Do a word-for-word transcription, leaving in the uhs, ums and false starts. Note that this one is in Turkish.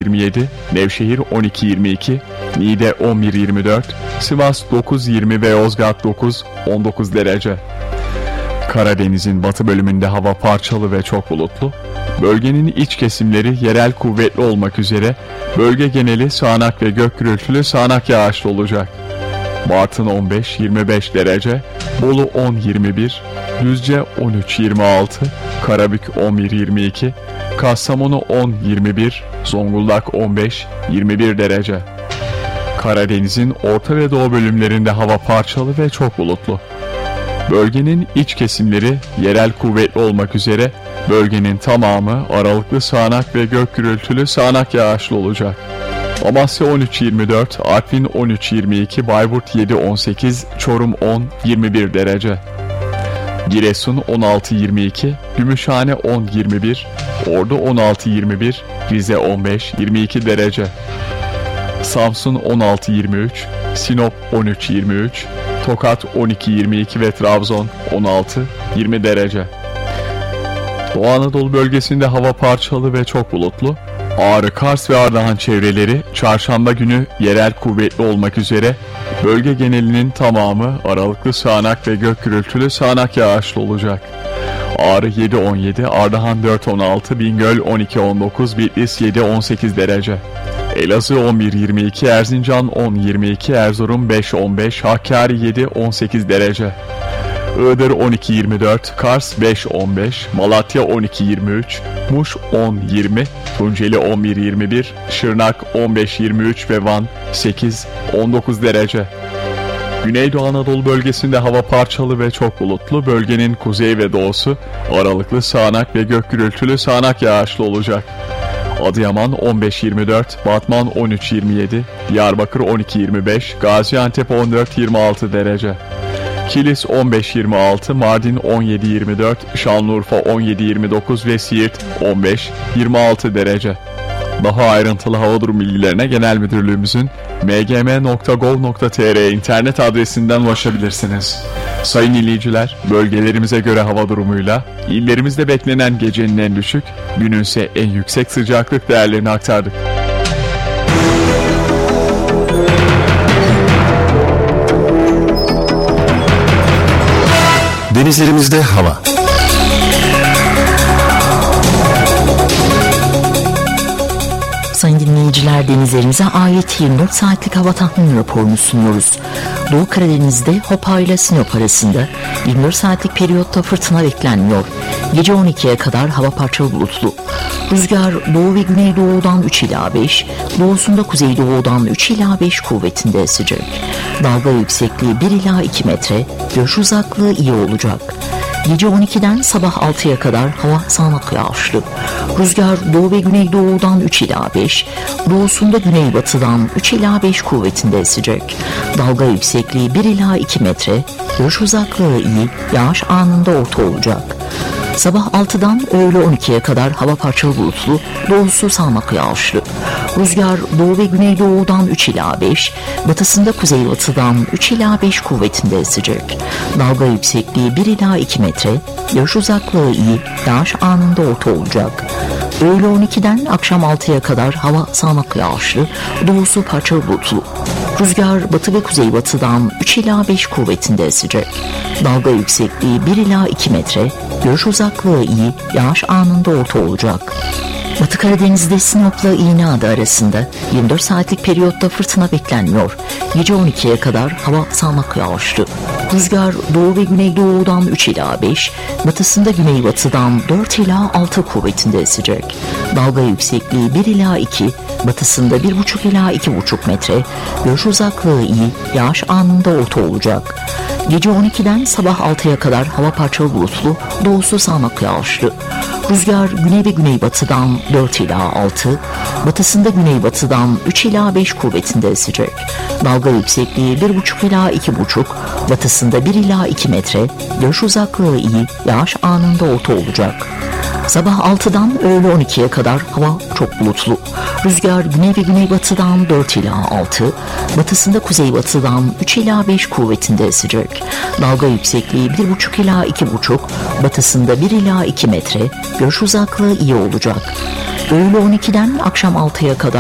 yirmi yedi, Nevşehir on iki yirmi iki, Niğde on bir yirmi dört, Sivas dokuz yirmi ve Yozgat dokuz on dokuz derece. Karadeniz'in batı bölümünde hava parçalı ve çok bulutlu. Bölgenin iç kesimleri yerel kuvvetli olmak üzere bölge geneli sağanak ve gök gürültülü sağanak yağışlı olacak. Bartın on beş yirmi beş derece, Bolu on yirmi bir, Düzce on üç yirmi altı, Karabük on bir yirmi iki, Kastamonu on yirmi bir, Zonguldak on beş yirmi bir derece. Karadeniz'in orta ve doğu bölümlerinde hava parçalı ve çok bulutlu. Bölgenin iç kesimleri yerel kuvvetli olmak üzere bölgenin tamamı aralıklı sağanak ve gök gürültülü sağanak yağışlı olacak. Amasya on üç yirmi dört, Artvin on üç yirmi iki, Bayburt yedi on sekiz, Çorum on yirmi bir derece. Giresun on altı yirmi iki, Gümüşhane on yirmi bir, Ordu on altı yirmi bir, Rize on beş yirmi iki derece. Samsun on altı yirmi üç, Sinop on üç yirmi üç, Tokat on iki yirmi iki ve Trabzon on altı yirmi derece. Doğu Anadolu bölgesinde hava parçalı ve çok bulutlu. Ağrı, Kars ve Ardahan çevreleri çarşamba günü yerel kuvvetli olmak üzere bölge genelinin tamamı aralıklı sağanak ve gök gürültülü sağanak yağışlı olacak. Ağrı yedi on yedi, Ardahan dört on altı, Bingöl on iki on dokuz, Bitlis yedi on sekiz derece. Elazığ on bir yirmi iki, Erzincan on yirmi iki, Erzurum beş on beş, Hakkari yedi on sekiz derece. Iğdır on iki yirmi dört, Kars beş on beş, Malatya on iki yirmi üç, Muş on yirmi, Tunceli on bir yirmi bir, Şırnak on beş yirmi üç ve Van sekiz on dokuz derece. Güneydoğu Anadolu bölgesinde hava parçalı ve çok bulutlu. Bölgenin kuzey ve doğusu aralıklı sağanak ve gök gürültülü sağanak yağışlı olacak. Adıyaman on beş yirmi dört, Batman on üç yirmi yedi, Diyarbakır on iki yirmi beş, Gaziantep on dört yirmi altı derece. Kilis on beş yirmi altı, Mardin on yedi yirmi dört, Şanlıurfa on yedi yirmi dokuz ve Siirt on beş yirmi altı derece. Daha ayrıntılı hava durum bilgilerine Genel Müdürlüğümüzün m g m nokta gov nokta t r internet adresinden ulaşabilirsiniz. Sayın dinleyiciler, bölgelerimize göre hava durumuyla illerimizde beklenen gecenin en düşük, gününse en yüksek sıcaklık değerlerini aktardık. Denizlerimizde hava. Sayın dinleyiciler, denizlerimize ait yirmi dört saatlik hava tahmini raporunu sunuyoruz. Doğu Karadeniz'de Hopa ile Sinop arasında yirmi dört saatlik periyotta fırtına beklenmiyor. Gece on ikiye kadar hava parçalı bulutlu. Rüzgar doğu ve güneydoğudan üç ila beş, doğusunda kuzeydoğudan üç ila beş kuvvetinde esecek. Dalga yüksekliği bir ila iki metre, görüş uzaklığı iyi olacak. Gece on ikiden sabah altıya kadar hava sağanak yağışlı. Rüzgar doğu ve güneydoğudan üç ila beş, doğusunda güneybatıdan üç ila beş kuvvetinde esecek. Dalga yüksekliği bir ila iki metre, görüş uzaklığı iyi, yağış anında orta olacak. Sabah altıdan öğle on ikiye kadar hava parçalı bulutlu, doğusu sağanak yağışlı. Rüzgar doğu ve güneydoğudan üç ila beş, batısında kuzeybatıdan üç ila beş kuvvetinde esecek. Dalga yüksekliği bir ila iki metre, görüş uzaklığı iyi, yağış anında orta olacak. Öğle on ikiden akşam altıya kadar hava sağanak yağışlı, doğusu parçalı bulutlu. Rüzgar batı ve kuzeybatıdan üç ila beş kuvvetinde esecek. Dalga yüksekliği bir ila iki metre, görüş uzaklığı iyi, yağış anında orta olacak. Batı Karadeniz'de Sinop'la İğneada arasında yirmi dört saatlik periyotta fırtına beklenmiyor. Gece on ikiye kadar hava sağanak yağışlı. Rüzgar doğu ve güneydoğudan üç ila beş, batısında güneybatıdan dört ila altı kuvvetinde esecek. Dalga yüksekliği bir ila iki, batısında bir buçuk ila iki buçuk metre, görüş uzaklığı iyi, yağış anında orta olacak. Gece on ikiden sabah altıya kadar hava parçalı bulutlu, doğusu sağanak yağışlı. Rüzgar güney ve güneybatıdan dört ila altı, batısında güneybatıdan üç ila beş kuvvetinde esecek. Dalga yüksekliği bir buçuk ila iki buçuk, batısında bir ila iki metre, görüş uzaklığı iyi, yağış anında orta olacak. Sabah altıdan öğle on ikiye kadar hava çok bulutlu. Rüzgar güney ve güneybatıdan dört ila altı, batısında kuzeybatıdan üç ila beş kuvvetinde esecek. Dalga yüksekliği bir buçuk ila iki buçuk, batısında bir ila iki metre, görüş uzaklığı iyi olacak. Öğle on ikiden akşam altıya kadar